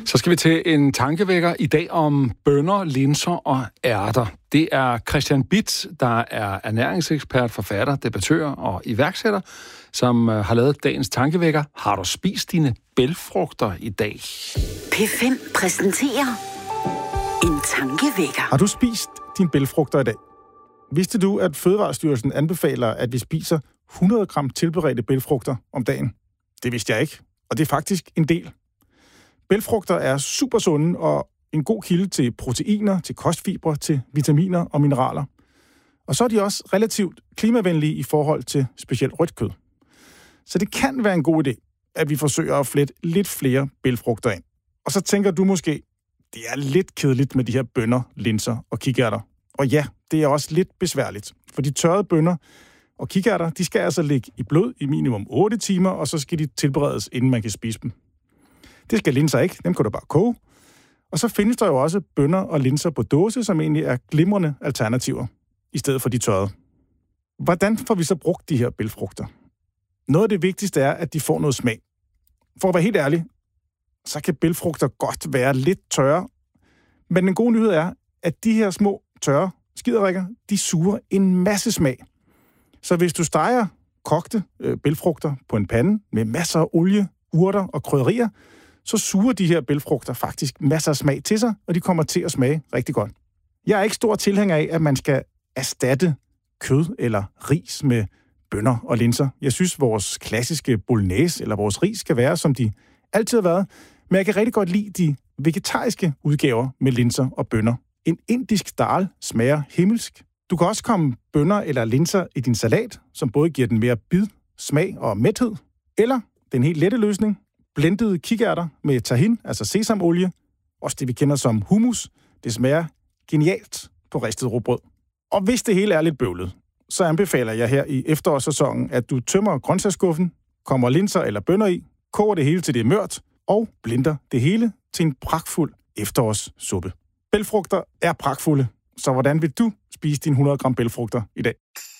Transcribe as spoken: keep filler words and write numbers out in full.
Så skal vi til en tankevækker i dag om bønner, linser og ærter. Det er Christian Bitz, der er ernæringsekspert, forfatter, debattør og iværksætter, som har lavet dagens tankevækker. Har du spist dine bælgfrugter i dag? P fem præsenterer en tankevækker. Har du spist dine bælgfrugter i dag? Vidste du, at Fødevarestyrelsen anbefaler, at vi spiser hundrede gram tilberedte bælgfrugter om dagen? Det vidste jeg ikke, og det er faktisk en del. Bælgfrugter er super sunde og en god kilde til proteiner, til kostfibre, til vitaminer og mineraler. Og så er de også relativt klimavenlige i forhold til specielt rødt kød. Så det kan være en god idé, at vi forsøger at flette lidt flere bælgfrugter ind. Og så tænker du måske, det er lidt kedeligt med de her bønner, linser og kikærter. Og ja, det er også lidt besværligt, for de tørrede bønner og kikærter, de skal altså ligge i blød i minimum otte timer, og så skal de tilberedes, inden man kan spise dem. Det skal linser ikke, dem kan du bare koge. Og så findes der jo også bønner og linser på dåse, som egentlig er glimrende alternativer, i stedet for de tørrede. Hvordan får vi så brugt de her bælgfrugter? Noget af det vigtigste er, at de får noget smag. For at være helt ærlig, så kan bælgfrugter godt være lidt tørre. Men den gode nyhed er, at de her små tørre skiderikker, de suger en masse smag. Så hvis du steger kogte øh, bælgfrugter på en pande med masser af olie, urter og krydderier, så suger de her bælgfrugter faktisk masser af smag til sig, og de kommer til at smage rigtig godt. Jeg er ikke stor tilhænger af, at man skal erstatte kød eller ris med bønner og linser. Jeg synes, vores klassiske bolognese eller vores ris skal være, som de altid har været, men jeg kan rigtig godt lide de vegetariske udgaver med linser og bønner. En indisk dal smager himmelsk. Du kan også komme bønner eller linser i din salat, som både giver den mere bid, smag og mæthed. Eller den helt lette løsning, blendede kikærter med tahin, altså sesamolie, også det vi kender som hummus. Det smager genialt på ristet rugbrød. Og hvis det hele er lidt bøvlet, så anbefaler jeg her i efterårssæsonen, at du tømmer grøntsagsskuffen, kommer linser eller bønner i, koger det hele til det er mørt, og blender det hele til en pragtfuld efterårssuppe. Bælgfrugter er pragtfulde, så hvordan vil du spise dine hundrede gram bælgfrugter i dag?